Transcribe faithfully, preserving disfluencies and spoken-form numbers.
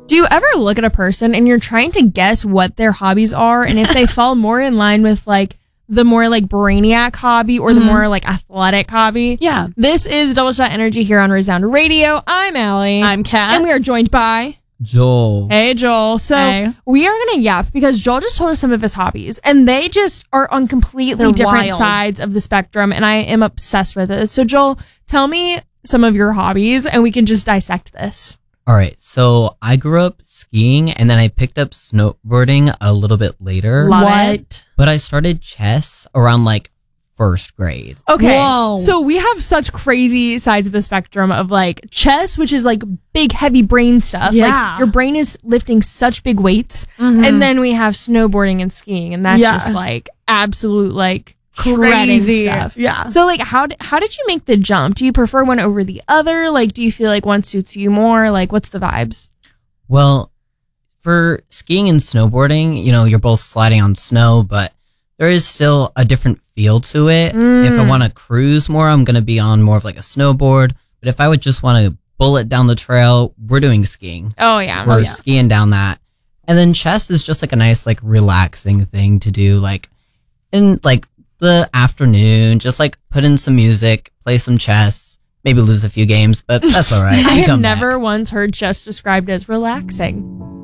Do you ever look at a person and you're trying to guess what their hobbies are and if they fall more in line with like the more like brainiac hobby or the Mhm. more like athletic hobby? Yeah. This is Double Shot Energy here on Resound Radio. I'm Allie. I'm Kat. And we are joined by Joel. Hey Joel. So Hey. we are gonna yap because Joel just told us some of his hobbies and they just are on completely They're different wild. sides of the spectrum and I am obsessed with it. So Joel, tell me some of your hobbies and we can just dissect this. All right, so I grew up skiing and then I picked up snowboarding a little bit later. Love what? it. But I started chess around like first grade. Okay. Whoa. So we have such crazy sides of the spectrum of like chess, which is like big, heavy brain stuff. Yeah. Like your brain is lifting such big weights. Mhm. And then we have snowboarding and skiing. And that's Yeah. just like absolute like shredding Crazy stuff. Yeah. So like how, d- how did you make the jump? Do you prefer one over the other? Like, do you feel like one suits you more? Like what's the vibes? Well, for skiing and snowboarding, you know, you're both sliding on snow, but there is still a different feel to it. Mm. If I want to cruise more, I'm going to be on more of like a snowboard. But if I would just want to bullet down the trail, we're doing skiing. Oh yeah. We're Oh, yeah. skiing down that. And then chess is just like a nice, like relaxing thing to do, like in like the afternoon, just like put in some music, play some chess, maybe lose a few games, but that's all right. I You have come back. never once heard chess described as relaxing.